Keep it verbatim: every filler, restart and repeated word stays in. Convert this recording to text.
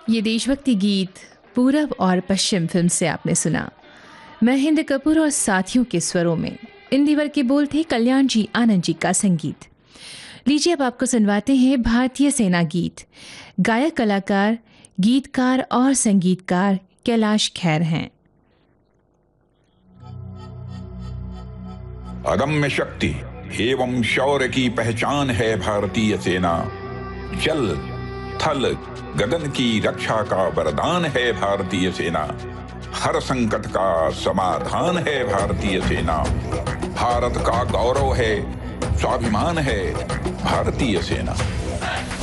ये देशभक्ति गीत पूरब और पश्चिम फिल्म से आपने सुना। महेंद्र कपूर और साथियों के स्वरों में इन दीवर के बोल थे कल्याण जी आनंद जी का संगीत। लीजिए अब आपको सुनवाते हैं भारतीय सेना गीत। गायक कलाकार गीतकार और संगीतकार कैलाश खेर हैं। अदम्य शक्ति एवं शौर्य की पहचान है भारतीय सेना। जल थल गगन की रक्षा का वरदान है भारतीय सेना। हर संकट का समाधान है भारतीय सेना। भारत का गौरव है, स्वाभिमान है भारतीय सेना।